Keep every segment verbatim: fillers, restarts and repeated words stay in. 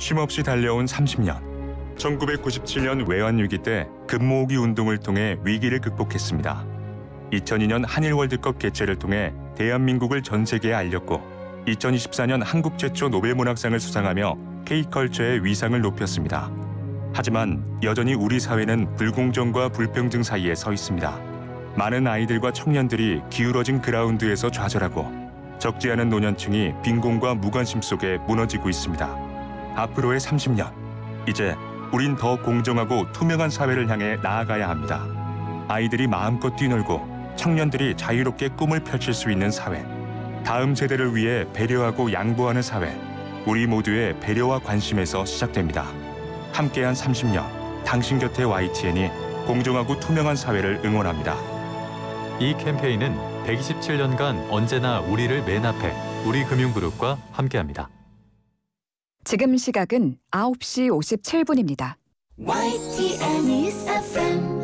쉼없이 달려온 삼십 년. 천구백구십칠 년 외환위기 때 금모으기 운동을 통해 위기를 극복했습니다. 이천이 년 한일 월드컵 개최를 통해 대한민국을 전 세계에 알렸고 이천이십사 년 한국 최초 노벨문학상을 수상하며 K컬처의 위상을 높였습니다. 하지만 여전히 우리 사회는 불공정과 불평등 사이에 서 있습니다. 많은 아이들과 청년들이 기울어진 그라운드에서 좌절하고 적지 않은 노년층이 빈곤과 무관심 속에 무너지고 있습니다. 앞으로의 삼십 년, 이제 우린 더 공정하고 투명한 사회를 향해 나아가야 합니다. 아이들이 마음껏 뛰놀고 청년들이 자유롭게 꿈을 펼칠 수 있는 사회, 다음 세대를 위해 배려하고 양보하는 사회, 우리 모두의 배려와 관심에서 시작됩니다. 함께한 삼십 년, 당신 곁에 와이티엔이 공정하고 투명한 사회를 응원합니다. 이 캠페인은 백이십칠 년간 언제나 우리를 맨 앞에 우리금융그룹과 함께합니다. 지금 시각은 아홉 시 오십칠 분입니다. 와이티엔 News 에프엠.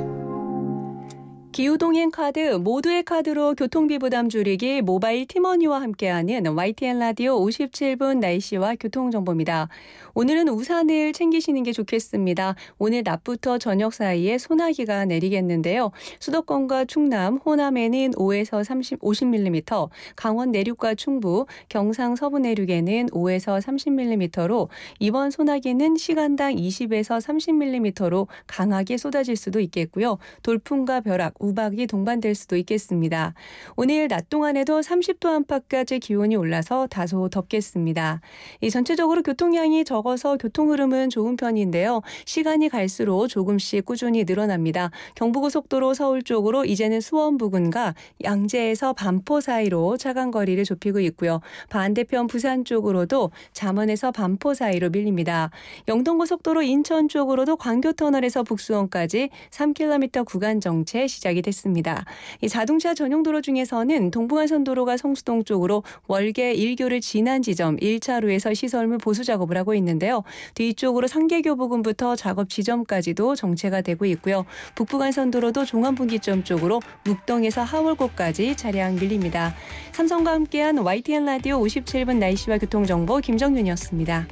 기후동행 카드, 모두의 카드로 교통비 부담 줄이기 모바일 팀원이와 함께하는 와이티엔 라디오 오십칠 분 날씨와 교통정보입니다. 오늘은 우산을 챙기시는 게 좋겠습니다. 오늘 낮부터 저녁 사이에 소나기가 내리겠는데요. 수도권과 충남, 호남에는 오에서 오십 밀리미터, 강원 내륙과 충부, 경상 서부 내륙에는 오에서 삼십 밀리미터로 이번 소나기는 시간당 이십에서 삼십 밀리미터로 강하게 쏟아질 수도 있겠고요. 돌풍과 벼락, 우박이 동반될 수도 있겠습니다. 오늘 낮 동안에도 삼십 도 안팎까지 기온이 올라서 다소 덥겠습니다. 이 전체적으로 교통량이 적어서 교통 흐름은 좋은 편인데요. 시간이 갈수록 조금씩 꾸준히 늘어납니다. 경부고속도로 서울 쪽으로 이제는 수원 부근과 양재에서 반포 사이로 차간 거리를 좁히고 있고요. 반대편 부산 쪽으로도 잠원에서 반포 사이로 밀립니다. 영동고속도로 인천 쪽으로도 광교터널에서 북수원까지 삼 킬로미터 구간 정체 시작이 됐습니다. 이 자동차 전용 도로 중에서는 동부간선도로가 성수동 쪽으로 월계 일 교를 지난 지점 일 차로에서 시설물 보수 작업을 하고 있는데요. 뒤쪽으로 상계교 부근부터 작업 지점까지도 정체가 되고 있고요. 북부간선도로도 종암분기점 쪽으로 묵동에서 하월고까지 차량 밀립니다. 삼성과 함께한 와이티엔 라디오 오십칠 분 날씨와 교통정보 김정윤이었습니다.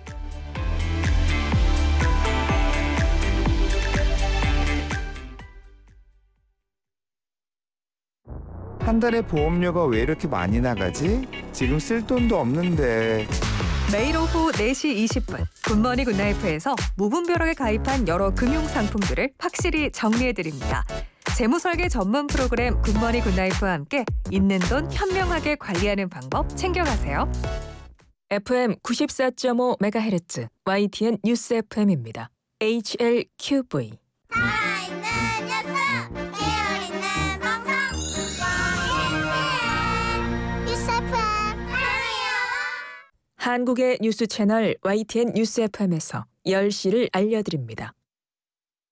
한 달에 보험료가 왜 이렇게 많이 나가지? 지금 쓸 돈도 없는데. 매일 오후 네 시 이십 분 굿모닝 굿나이프에서 무분별하게 가입한 여러 금융상품들을 확실히 정리해드립니다. 재무설계 전문 프로그램 굿모닝 굿나이프와 함께 있는 돈 현명하게 관리하는 방법 챙겨가세요. 에프엠 구십사 점 오 메가헤르츠 와이티엔 뉴스 에프엠입니다. 에이치엘큐브이 살아있는 녀석, 깨어있는 방송, 와이티엔 뉴스 에프엠 사랑해요. 한국의 뉴스 채널 와이티엔 뉴스 에프엠에서 열 시를 알려드립니다.